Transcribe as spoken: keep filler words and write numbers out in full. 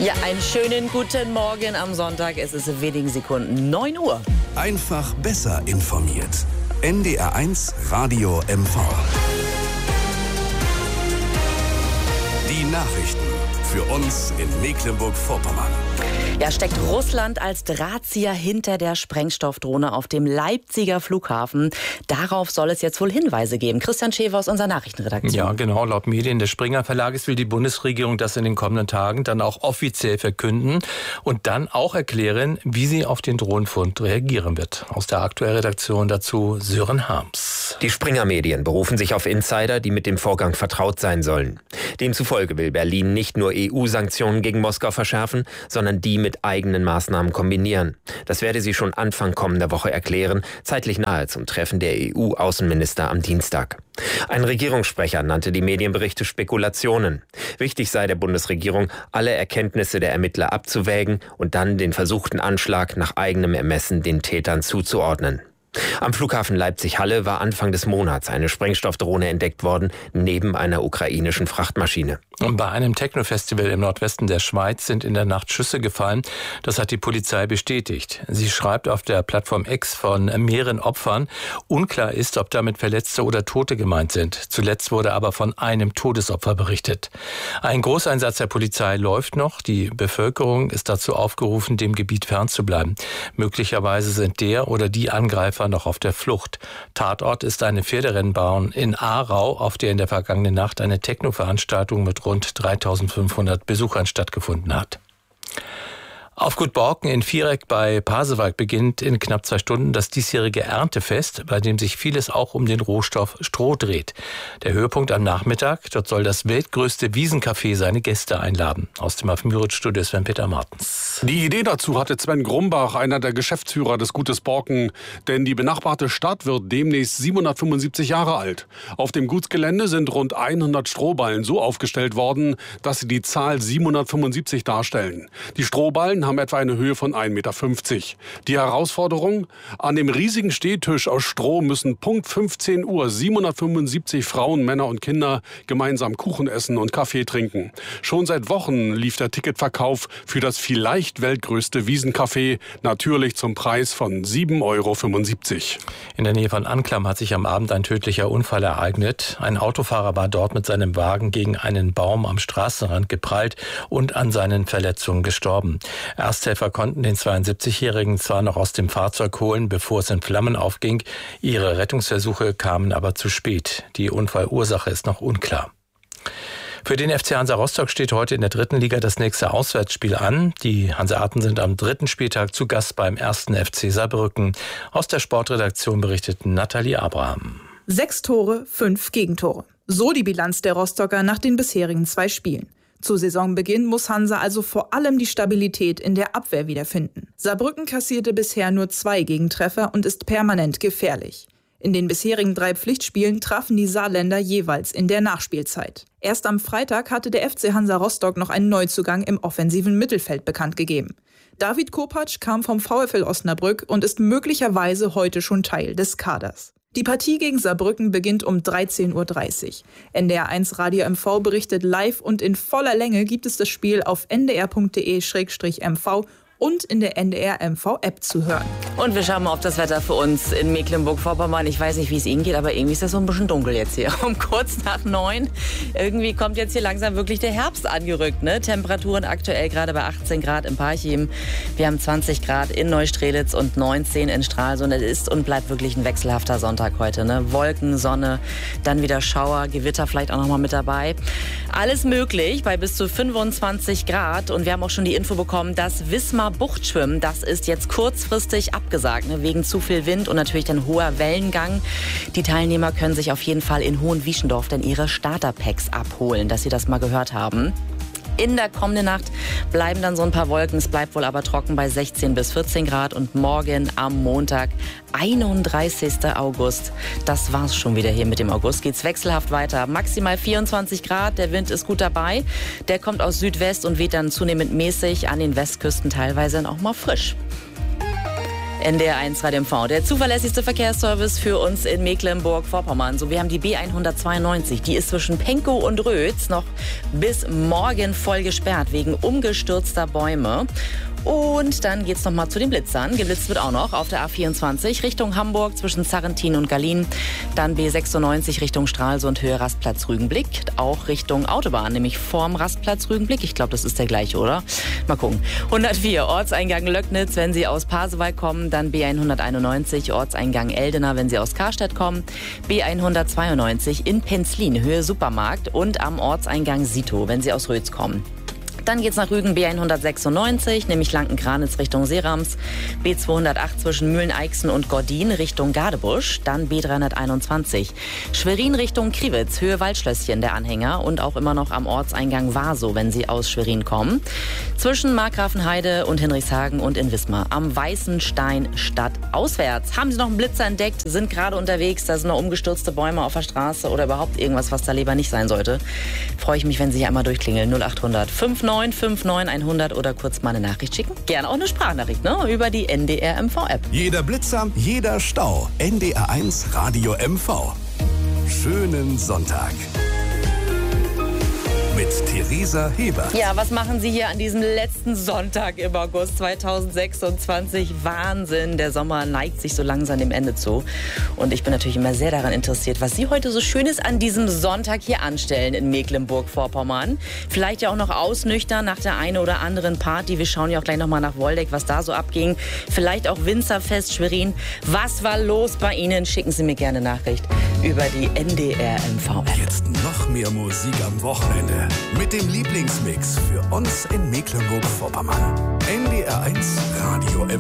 Ja, einen schönen guten Morgen am Sonntag. Es ist in wenigen Sekunden neun Uhr. Einfach besser informiert. N D R eins Radio M V. Die Nachrichten für uns in Mecklenburg-Vorpommern. Ja, steckt Russland als Drahtzieher hinter der Sprengstoffdrohne auf dem Leipziger Flughafen? Darauf soll es jetzt wohl Hinweise geben. Christian Schäfer aus unserer Nachrichtenredaktion. Ja, genau. Laut Medien des Springer Verlages will die Bundesregierung das in den kommenden Tagen dann auch offiziell verkünden und dann auch erklären, wie sie auf den Drohnenfund reagieren wird. Aus der aktuellen Redaktion dazu Sören Harms. Die Springer-Medien berufen sich auf Insider, die mit dem Vorgang vertraut sein sollen. Demzufolge will Berlin nicht nur E U-Sanktionen gegen Moskau verschärfen, sondern die mit eigenen Maßnahmen kombinieren. Das werde sie schon Anfang kommender Woche erklären, zeitlich nahe zum Treffen der E U-Außenminister am Dienstag. Ein Regierungssprecher nannte die Medienberichte Spekulationen. Wichtig sei der Bundesregierung, alle Erkenntnisse der Ermittler abzuwägen und dann den versuchten Anschlag nach eigenem Ermessen den Tätern zuzuordnen. Am Flughafen Leipzig-Halle war Anfang des Monats eine Sprengstoffdrohne entdeckt worden, neben einer ukrainischen Frachtmaschine. Und bei einem Techno-Festival im Nordwesten der Schweiz sind in der Nacht Schüsse gefallen. Das hat die Polizei bestätigt. Sie schreibt auf der Plattform X von mehreren Opfern. Unklar ist, ob damit Verletzte oder Tote gemeint sind. Zuletzt wurde aber von einem Todesopfer berichtet. Ein Großeinsatz der Polizei läuft noch. Die Bevölkerung ist dazu aufgerufen, dem Gebiet fernzubleiben. Möglicherweise sind der oder die Angreifer noch auf der Flucht. Tatort ist eine Pferderennbahn in Aarau, auf der in der vergangenen Nacht eine Techno-Veranstaltung mit rund dreitausendfünfhundert Besuchern stattgefunden hat. Auf Gut Borken in Viereck bei Pasewalk beginnt in knapp zwei Stunden das diesjährige Erntefest, bei dem sich vieles auch um den Rohstoff Stroh dreht. Der Höhepunkt am Nachmittag, dort soll das weltgrößte Wiesencafé seine Gäste einladen. Aus dem Afmüritz-Studio Sven-Peter Martens. Die Idee dazu hatte Sven Grumbach, einer der Geschäftsführer des Gutes Borken, denn die benachbarte Stadt wird demnächst siebenhundertfünfundsiebzig Jahre alt. Auf dem Gutsgelände sind rund hundert Strohballen so aufgestellt worden, dass sie die Zahl siebenhundertfünfundsiebzig darstellen. Die Strohballen haben etwa eine Höhe von ein Meter fünfzig. Die Herausforderung? An dem riesigen Stehtisch aus Stroh müssen Punkt fünfzehn Uhr siebenhundertfünfundsiebzig Frauen, Männer und Kinder gemeinsam Kuchen essen und Kaffee trinken. Schon seit Wochen lief der Ticketverkauf für das vielleicht weltgrößte Wiesencafé, natürlich zum Preis von sieben Euro fünfundsiebzig. In der Nähe von Anklam hat sich am Abend ein tödlicher Unfall ereignet. Ein Autofahrer war dort mit seinem Wagen gegen einen Baum am Straßenrand geprallt und an seinen Verletzungen gestorben. Ersthelfer konnten den zweiundsiebzigjährigen zwar noch aus dem Fahrzeug holen, bevor es in Flammen aufging. Ihre Rettungsversuche kamen aber zu spät. Die Unfallursache ist noch unklar. Für den F C Hansa Rostock steht heute in der dritten Liga das nächste Auswärtsspiel an. Die Hanseaten sind am dritten Spieltag zu Gast beim ersten F C Saarbrücken. Aus der Sportredaktion berichtet Nathalie Abraham. Sechs Tore, fünf Gegentore. So die Bilanz der Rostocker nach den bisherigen zwei Spielen. Zu Saisonbeginn muss Hansa also vor allem die Stabilität in der Abwehr wiederfinden. Saarbrücken kassierte bisher nur zwei Gegentreffer und ist permanent gefährlich. In den bisherigen drei Pflichtspielen trafen die Saarländer jeweils in der Nachspielzeit. Erst am Freitag hatte der F C Hansa Rostock noch einen Neuzugang im offensiven Mittelfeld bekannt gegeben. David Kopacz kam vom VfL Osnabrück und ist möglicherweise heute schon Teil des Kaders. Die Partie gegen Saarbrücken beginnt um dreizehn Uhr dreißig. N D R eins Radio M V berichtet live und in voller Länge gibt es das Spiel auf n d r punkt d e slash m v und in der N D R M V-App zu hören. Und wir schauen mal auf das Wetter für uns in Mecklenburg-Vorpommern. Ich weiß nicht, wie es Ihnen geht, aber irgendwie ist das so ein bisschen dunkel jetzt hier. Um kurz nach neun. Irgendwie kommt jetzt hier langsam wirklich der Herbst angerückt. Ne? Temperaturen aktuell gerade bei achtzehn Grad im Parchim. Wir haben zwanzig Grad in Neustrelitz und neunzehn in Stralsund. Es ist und bleibt wirklich ein wechselhafter Sonntag heute. Ne? Wolken, Sonne, dann wieder Schauer, Gewitter vielleicht auch noch mal mit dabei. Alles möglich bei bis zu fünfundzwanzig Grad. Und wir haben auch schon die Info bekommen, dass Wismar Buchtschwimmen, das ist jetzt kurzfristig abgesagt, ne, wegen zu viel Wind und natürlich dann hoher Wellengang. Die Teilnehmer können sich auf jeden Fall in Hohenwieschendorf dann ihre Starterpacks abholen, dass sie das mal gehört haben. In der kommenden Nacht bleiben dann so ein paar Wolken. Es bleibt wohl aber trocken bei sechzehn bis vierzehn Grad. Und morgen am Montag, einunddreißigsten August, das war's schon wieder hier mit dem August, geht's wechselhaft weiter. Maximal vierundzwanzig Grad, der Wind ist gut dabei. Der kommt aus Südwest und weht dann zunehmend mäßig, an den Westküsten teilweise dann auch mal frisch. N D R eins Radio M V, der zuverlässigste Verkehrsservice für uns in Mecklenburg-Vorpommern. So, wir haben die B hundertzweiundneunzig, die ist zwischen Pankow und Rötz noch bis morgen voll gesperrt wegen umgestürzter Bäume. Und dann geht's noch mal zu den Blitzern. Geblitzt wird auch noch auf der A vierundzwanzig Richtung Hamburg zwischen Sarrentin und Gallien. Dann B sechsundneunzig Richtung Stralsund Höhe Rastplatz Rügenblick. Auch Richtung Autobahn, nämlich vorm Rastplatz Rügenblick. Ich glaube, das ist der gleiche, oder? Mal gucken. hundertvier Ortseingang Löcknitz, wenn Sie aus Pasewalk kommen. Dann B hunderteinundneunzig Ortseingang Eldener, wenn Sie aus Karstedt kommen. B hundertzweiundneunzig in Penzlin Höhe Supermarkt. Und am Ortseingang Sito, wenn Sie aus Rötz kommen. Dann geht's nach Rügen B hundertsechsundneunzig, nämlich Lankenkranitz Richtung Seerams. B zweihundertacht zwischen Mühlen-Eichsen und Gordin Richtung Gadebusch. Dann B dreihunderteinundzwanzig Schwerin Richtung Kriwitz, Höhe Waldschlösschen der Anhänger. Und auch immer noch am Ortseingang Warsow, wenn Sie aus Schwerin kommen. Zwischen Markgrafenheide und Hinrichshagen und in Wismar am Weißen Stein stadtauswärts. Haben Sie noch einen Blitzer entdeckt, sind gerade unterwegs, da sind noch umgestürzte Bäume auf der Straße oder überhaupt irgendwas, was da lieber nicht sein sollte. Freue ich mich, wenn Sie hier einmal durchklingeln. null achthundert fünfundneunzig fünf neun hundert oder kurz mal eine Nachricht schicken. Gerne auch eine Sprachnachricht, ne? Über die N D R M V-App. Jeder Blitzer, jeder Stau. N D R eins Radio M V. Schönen Sonntag. Mit Theresa Hebert. Ja, was machen Sie hier an diesem letzten Sonntag im August zweitausendsechsundzwanzig? Wahnsinn, der Sommer neigt sich so langsam dem Ende zu. Und ich bin natürlich immer sehr daran interessiert, was Sie heute so Schönes an diesem Sonntag hier anstellen in Mecklenburg-Vorpommern. Vielleicht ja auch noch ausnüchtern nach der einen oder anderen Party. Wir schauen ja auch gleich nochmal nach Woldeck, was da so abging. Vielleicht auch Winzerfest Schwerin. Was war los bei Ihnen? Schicken Sie mir gerne Nachricht über die N D R M V-App. Jetzt noch mehr Musik am Wochenende. Mit dem Lieblingsmix für uns in Mecklenburg-Vorpommern. N D R eins Radio M V.